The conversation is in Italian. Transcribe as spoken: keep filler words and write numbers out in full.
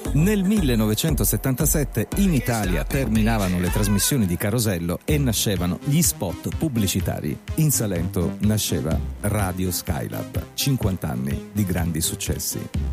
Nel millenovecentosettantasette in Italia terminavano le trasmissioni di Carosello e nascevano gli spot pubblicitari. In Salento nasceva Radio Skylab, cinquanta anni di grandi successi.